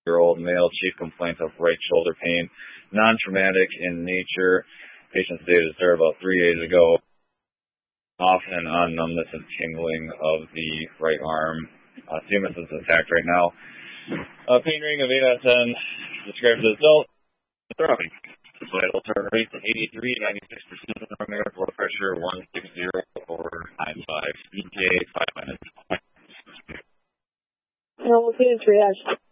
year-old male, chief complaint of right shoulder pain, non-traumatic in nature. Patient stated started about 3 days ago. Off and on numbness and tingling of the right arm. CMS is intact right now. Pain rating of 8 out of 10. Described as adult. Therapy. Vital heart rate 83, 96% normal. Blood pressure 160 over 95. ETA 5 minutes. No, we'll get triage.